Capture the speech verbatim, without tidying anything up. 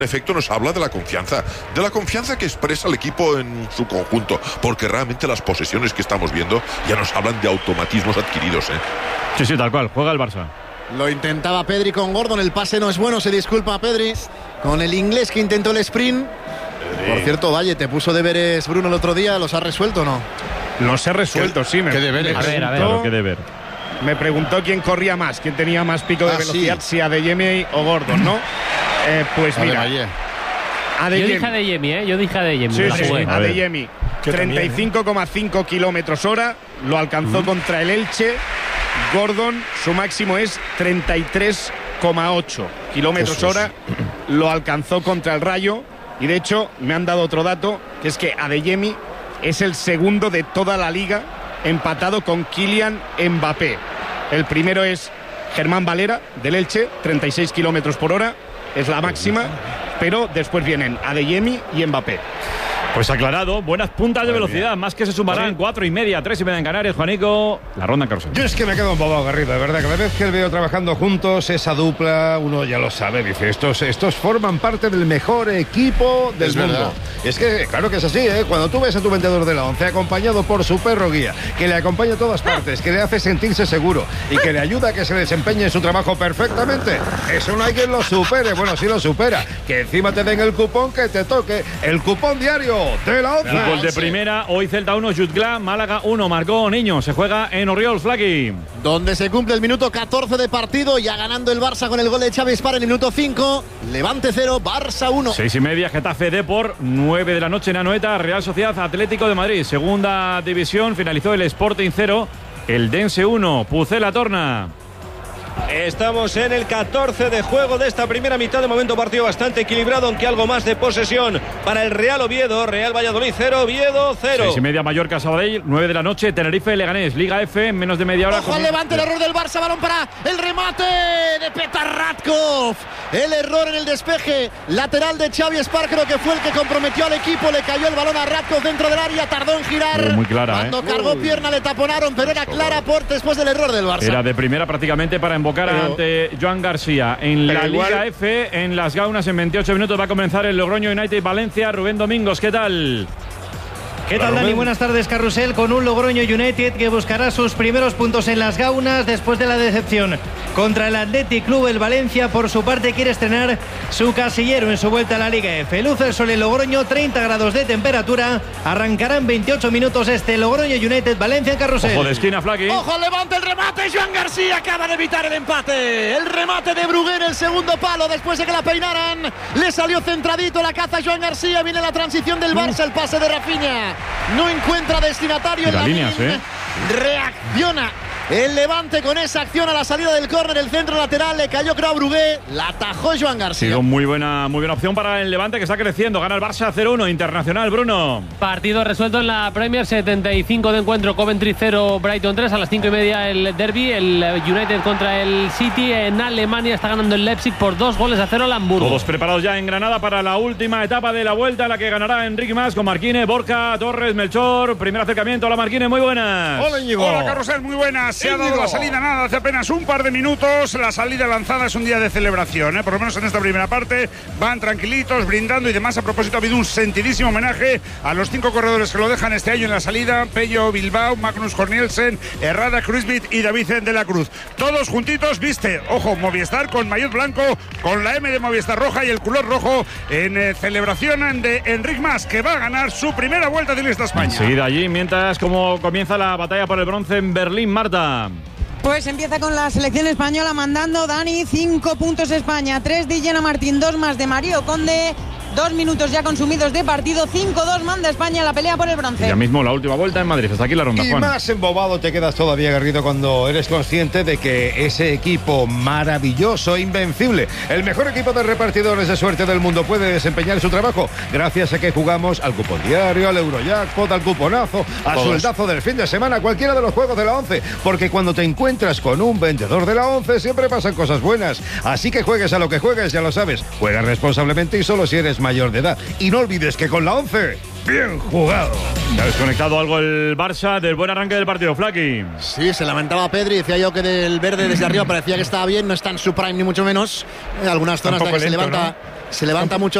efecto nos habla de la confianza, de la confianza que expresa el equipo en su conjunto, porque realmente las posesiones que estamos viendo ya nos hablan de automatismos adquiridos, ¿eh? Sí, sí, tal cual, juega el Barça. Lo intentaba Pedri con Gordon, el pase no es bueno, se disculpa Pedri con el inglés que intentó el sprint. Pedri. Por cierto, Valle, ¿te puso deberes Bruno el otro día? ¿Los has resuelto o no? Los he resuelto, sí. Me ¿Qué deberes? A ver, a ver. Claro, ¿qué deber? Me preguntó quién corría más, quién tenía más pico de ah, velocidad, sí. si Adeyemi o Gordon, ¿no? Eh, pues mira, Adeyemi. Yo dije Adeyemi, ¿eh? Yo dije Adeyemi. Sí, sí, sí. Adeyemi, treinta y cinco coma cinco kilómetros hora, lo alcanzó uh-huh. contra el Elche. Gordon, su máximo es treinta y tres coma ocho kilómetros hora, lo alcanzó contra el Rayo. Y de hecho, me han dado otro dato, que es que Adeyemi es el segundo de toda la liga, empatado con Kylian Mbappé. El primero es Germán Valera, del Elche, treinta y seis kilómetros por hora, es la máxima, pero después vienen Adeyemi y Mbappé. Pues aclarado, buenas puntas de velocidad, más que se sumarán, cuatro y media, tres y media en Canarias. Juanico, la ronda en carrusel. Yo es que me quedo embobado, Garrido, de verdad. Cada vez que veo trabajando juntos, esa dupla, uno ya lo sabe, dice, estos, estos forman parte del mejor equipo del es mundo. Verdad. Es que, claro que es así, ¿eh? Cuando tú ves a tu vendedor de la once acompañado por su perro guía, que le acompaña a todas partes, que le hace sentirse seguro y que le ayuda a que se desempeñe en su trabajo perfectamente, eso no hay quien lo supere. Bueno, sí lo supera. Que encima te den el cupón que te toque, el cupón diario de la once. Fútbol de primera, hoy Celta uno, Jutgla, Málaga uno, marcó Niño, se juega en Orriols, Flaqui. Donde se cumple el minuto catorce de partido, ya ganando el Barça con el gol de Xavi Espar en el minuto cinco, Levante cero, Barça uno. Seis y media, Getafe Depor, nueve de la noche en Anoeta, Real Sociedad Atlético de Madrid, segunda división, finalizó el Sporting cero, el Dense uno, Pucela Torna. Estamos en el catorce de juego de esta primera mitad. De momento partido bastante equilibrado, aunque algo más de posesión para el Real Oviedo. Real Valladolid cero, Oviedo cero. Seis y media, Mallorca Sabadell, nueve de la noche, Tenerife Leganés, Liga F, en menos de media hora. Ojo al Levante, el error del Barça, balón para el remate de Petar Radkov. El error en el despeje lateral de Xavi Espar, creo que fue el que comprometió al equipo. Le cayó el balón a Radkov dentro del área, tardó en girar. Uh, muy clara, Cuando ¿eh? cargó Uy. pierna le taponaron, pero era clara por después del error del Barça. Era de primera prácticamente para invocar pero, ante Joan García. En la igual, Liga F, en Las Gaunas, en veintiocho minutos va a comenzar el Logroño United Valencia. Rubén Domingos, ¿qué tal? ¿Qué tal, Dani? Buenas tardes, Carrusel, con un Logroño United que buscará sus primeros puntos en Las Gaunas después de la decepción contra el Athletic Club. El Valencia, por su parte, quiere estrenar su casillero en su vuelta a la Liga F. Luce el sol en Logroño, treinta grados de temperatura. Arrancará en veintiocho minutos este Logroño United Valencia en Carrusel. Ojo de esquina, Flaqui. Ojo, levanta el remate. Joan García acaba de evitar el empate. El remate de Bruguer, el segundo palo, después de que la peinaran. Le salió centradito, la caza Joan García. Viene la transición del Barça, el pase de Rafinha. No encuentra destinatario en la líneas, ¿eh? Reacciona el Levante con esa acción a la salida del córner, el centro lateral, le cayó creo a Brugué, la atajó Joan García. Ha sido muy buena, muy buena opción para el Levante, que está creciendo. Gana el Barça cero uno, Internacional, Bruno. Partido resuelto en la Premier, setenta y cinco de encuentro, Coventry cero, Brighton tres, a las cinco y media el derby, el United contra el City. En Alemania está ganando el Leipzig por dos goles a cero al Hamburgo. Todos preparados ya en Granada para la última etapa de la vuelta, la que ganará Enrique Mas con Marquine, Borja, Torres, Melchor. Primer acercamiento. Hola, Marquine, muy buenas. Hola, Íñigo. Hola, Carrusel, muy buenas. Se Íñigo. ha dado la salida nada hace apenas un par de minutos. La salida lanzada es un día de celebración, ¿eh? Por lo menos en esta primera parte. Van tranquilitos, brindando y demás. A propósito, ha habido un sentidísimo homenaje a los cinco corredores que lo dejan este año en la salida: Pello Bilbao, Magnus Cornielsen, Herrada Cruzbit y David de la Cruz. Todos juntitos, viste, ojo, Movistar con maillot blanco, con la M de Movistar roja y el color rojo, en eh, celebración de Enric Mas, que va a ganar su primera vuelta de esta España. Seguida allí, mientras como comienza la batalla por el bronce en Berlín, Marta. Pues empieza con la selección española mandando Dani, cinco puntos España, tres de Illena Martín, dos más de Mario Conde. Dos minutos ya consumidos de partido, cinco dos manda España en la pelea por el bronce. Ya mismo la última vuelta en Madrid, hasta aquí la ronda, y Juan. Y más embobado te quedas todavía, Garrido, cuando eres consciente de que ese equipo maravilloso, invencible, el mejor equipo de repartidores de suerte del mundo, puede desempeñar su trabajo gracias a que jugamos al cupón diario, al Eurojackpot, al cuponazo, al Todos. sueldazo del fin de semana, cualquiera de los juegos de la once, porque cuando te encuentras con un vendedor de la once siempre pasan cosas buenas. Así que juegues a lo que juegues, ya lo sabes, juega responsablemente y solo si eres mayor de edad. Y no olvides que con la once, bien jugado. ¿Te ha desconectado algo el Barça del buen arranque del partido, Flaqui? Sí, se lamentaba Pedri, decía yo que del verde desde arriba parecía que estaba bien, no está en su prime ni mucho menos. En algunas zonas de que se levanta. ¿no? se levanta mucho